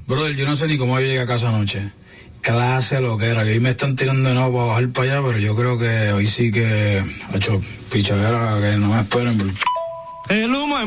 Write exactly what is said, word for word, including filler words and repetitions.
Brother, yo no sé ni cómo yo llegué a casa anoche. Clase lo que era, que hoy me están tirando de nuevo para bajar para allá, pero yo creo que hoy sí que ha hecho pichadera, que no me esperen. Bro. El humo